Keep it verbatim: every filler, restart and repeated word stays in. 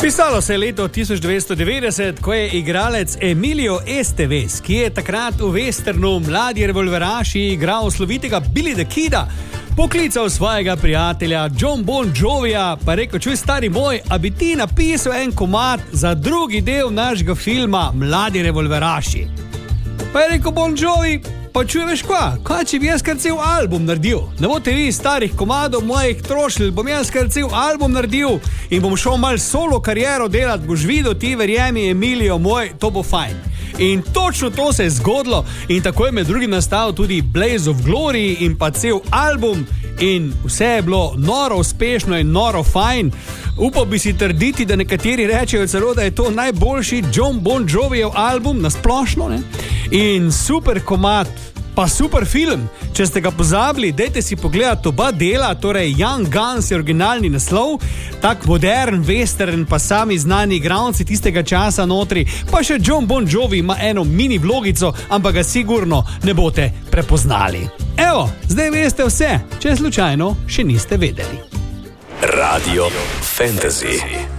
Pisalo se je leto tisoč devetsto devetdeset, ko je igralec Emilio Estevez, ki je takrat v westernu Mladi revolveraši igral slovitega Billy the Kida, poklical svojega prijatelja John Bon Jovija, pa rekel: čuj, stari moj, a bi ti napisal en komad za drugi del našega filma Mladi revolveraši? Pa je rekel Bon Jovi: pa čuj, veš kva, kaj če bi jaz kar cel album naredil? Ne boste vi starih komadov mojih trošili, bom jaz kar cel album naredil in bom šel mal solo kariero delati, boš videl, ti verjemi, Emilio moj, to bo fajn. In točno to se je zgodilo in tako je med drugim nastal tudi Blaze of Glory in pa cel album in vse je bilo noro uspešno in noro fajn. Upal bi si trditi, da nekateri rečejo celo, da je to najboljši John Bon Jovijev album na splošno, ne? In super komad, pa super film. Če ste ga pozabili, dajte si pogledati oba dela, torej Young Guns je originalni naslov, tak modern western, pa sami znani igralci tistega časa notri, pa še John Bon Jovi ima eno mini vlogico, ampak ga sigurno ne boste prepoznali. Evo, zdaj veste vse, če slučajno še niste vedeli. Radio Fantasy.